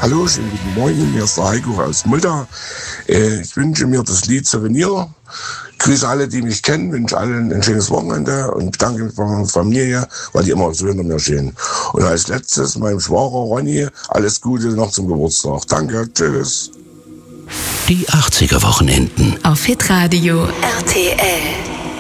Hallo, schönen guten Morgen, hier ist der Heiko aus Mulda. Ich wünsche mir das Lied Souvenir. Grüße alle, die mich kennen, wünsche allen ein schönes Wochenende und bedanke mich bei meiner Familie, weil die immer so hinter mir stehen. Und als letztes meinem Schwager Ronny alles Gute noch zum Geburtstag. Danke, tschüss. Die 80er Wochenenden auf Hitradio RTL.